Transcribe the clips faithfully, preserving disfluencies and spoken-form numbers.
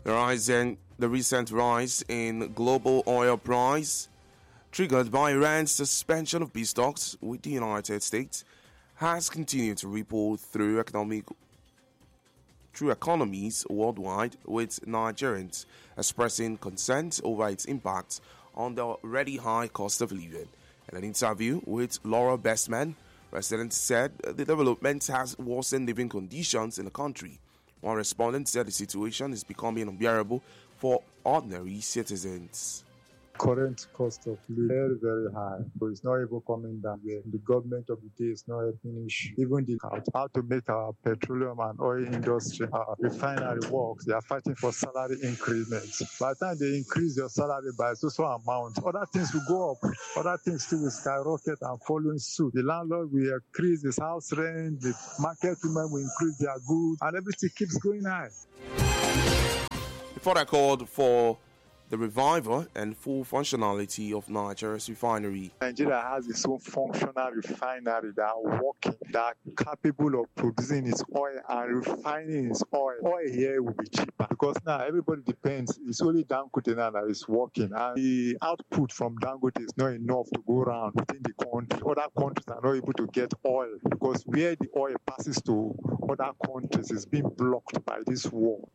The rise in the recent rise in global oil price, triggered by Iran's suspension of peace talks with the United States, has continued to ripple through economic through economies worldwide, with Nigerians expressing concern over its impact on the already high cost of living. In an interview with Laura Bestman, residents said the development has worsened living conditions in the country. One respondent said the situation is becoming unbearable for ordinary citizens. Current cost of living very, very high, but it's not even coming down yet. The government of the day is not helping issue. Even the how to make our petroleum and oil industry, our refinery works, they are fighting for salary increments. By the time they increase your salary by so so amount, other things will go up, other things too will skyrocket and following suit. The landlord will increase his house rent, the market women will increase their goods, and everything keeps going high. Before I called for the revival and full functionality of Nigeria's refinery. Nigeria has its own functional refinery that are working, that are capable of producing its oil and refining its oil. Oil here will be cheaper because now everybody depends. It's only Dangote now that is working, and the output from Dangote is not enough to go around within the country. Other countries are not able to get oil because where the oil passes to other countries is being blocked by this war.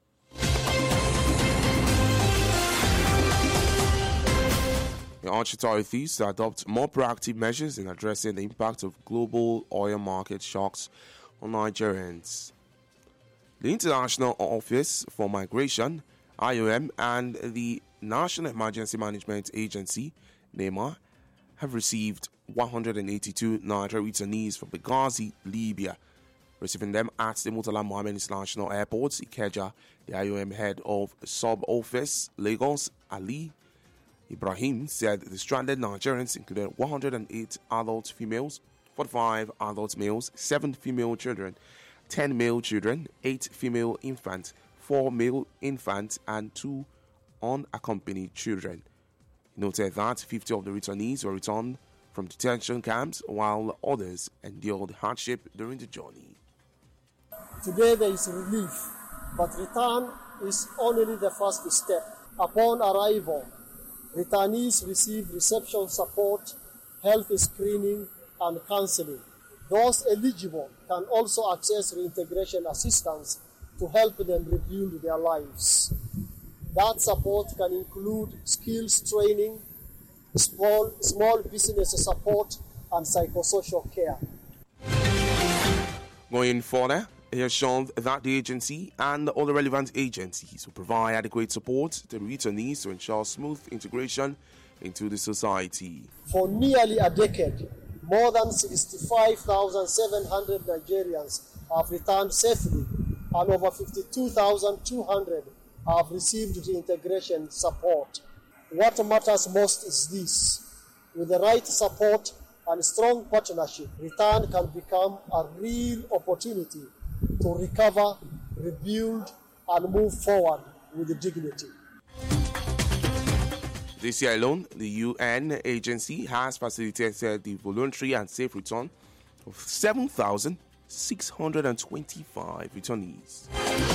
The urged authorities to adopt more proactive measures in addressing the impact of global oil market shocks on Nigerians. The International Office for Migration, I O M, and the National Emergency Management Agency, NEMA, have received one hundred eighty-two Nigerian returnees from Benghazi, Libya. Receiving them at the Murtala Mohammed International Airport, Ikeja, the I O M head of Sub-Office, Lagos, Ali Ibrahim, said the stranded Nigerians included one hundred eight adult females, forty-five adult males, seven female children, ten male children, eight female infants, four male infants, and two unaccompanied children. He noted that fifty of the returnees were returned from detention camps, while others endured hardship during the journey. Today there is relief, but return is only the first step. Upon arrival, returnees receive reception support, health screening, and counseling. Those eligible can also access reintegration assistance to help them rebuild their lives. That support can include skills training, small, small business support, and psychosocial care. Going further, he has shown that the agency and all the relevant agencies will provide adequate support to the returnees to ensure smooth integration into the society. For nearly a decade, more than sixty-five thousand seven hundred Nigerians have returned safely, and over fifty-two thousand two hundred have received reintegration support. What matters most is this: with the right support and strong partnership, return can become a real opportunity to recover, rebuild, and move forward with dignity. This year alone, the U N agency has facilitated the voluntary and safe return of seven thousand six hundred twenty-five returnees.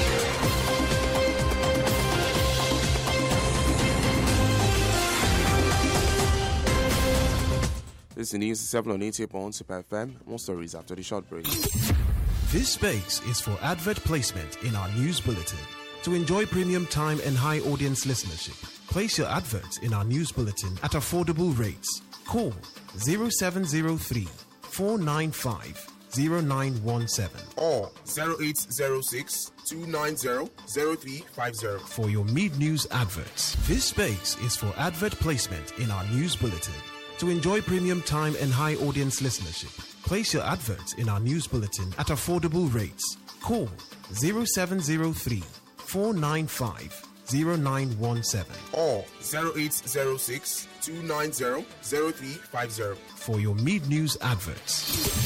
This is news seven on eighty point one Super F M. More stories after the short break. This space is for advert placement in our news bulletin. To enjoy premium time and high audience listenership, place your adverts in our news bulletin at affordable rates. Call zero seven zero three, four nine five, zero nine one seven or zero eight zero six, two nine zero, zero three five zero for your mid-news adverts. This space is for advert placement in our news bulletin. To enjoy premium time and high audience listenership, place your adverts in our news bulletin at affordable rates. Call zero seven zero three, four nine five, zero nine one seven or zero eight zero six, two nine zero, zero three five zero for your mid-news adverts.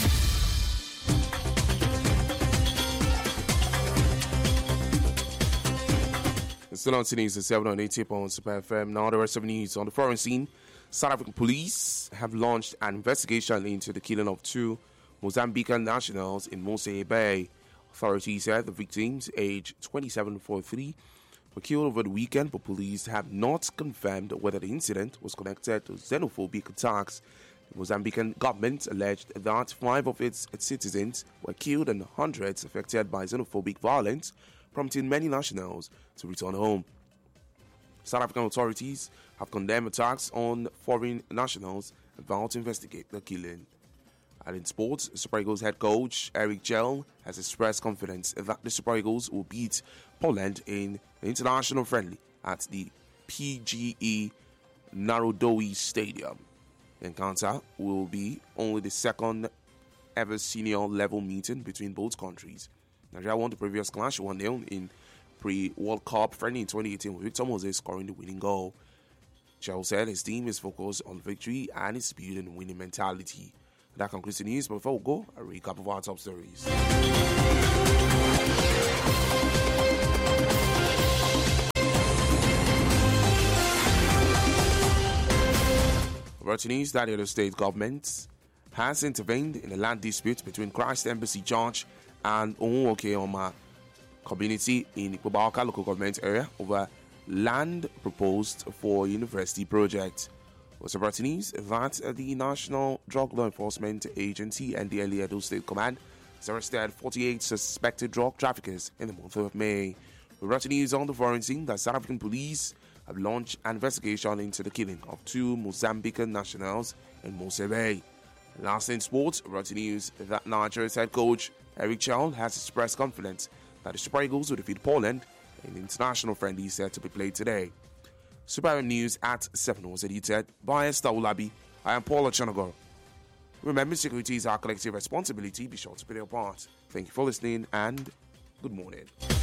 Still on today's seven on eighty point one Super F M. Now the rest of the news on the foreign scene. South African police have launched an investigation into the killing of two Mozambican nationals in Mosey Bay. Authorities said the victims, aged twenty-seven and forty-three, were killed over the weekend, but police have not confirmed whether the incident was connected to xenophobic attacks. The Mozambican government alleged that five of its, its citizens were killed and hundreds affected by xenophobic violence, prompting many nationals to return home. South African authorities have condemned attacks on foreign nationals and vowed to investigate the killing. And in sports, Super Eagles head coach Eric Chell has expressed confidence that the Super Eagles will beat Poland in the international friendly at the P G E Narodowy Stadium. The encounter will be only the second ever senior level meeting between both countries. Nigeria won the previous clash one nil in pre-World Cup friendly in twenty eighteen with Victor Moses scoring the winning goal. Chell said his team is focused on victory and is building winning mentality. That concludes the news, but before we go, a recap of our top stories. About news that the Edo State government has intervened in a land dispute between Christ Embassy Church and Onwoke-Oma community in Ikpoba local government area over land proposed for a university project. Also brought to news that the National Drug Law Enforcement Agency and the Edo State Command has arrested forty-eight suspected drug traffickers in the month of May. We brought to news on the foreign scene that South African police have launched an investigation into the killing of two Mozambican nationals in Mose Bay. Last in sports, brought to news that Nigeria's head coach Eric Chell has expressed confidence that the Super Eagles will defeat Poland in the international friendly set to be played today. Super News at seven was edited by Esther Ulabi. I am Paul Ochonogoro. Remember, security is our collective responsibility. Be sure to play your part. Thank you for listening and good morning.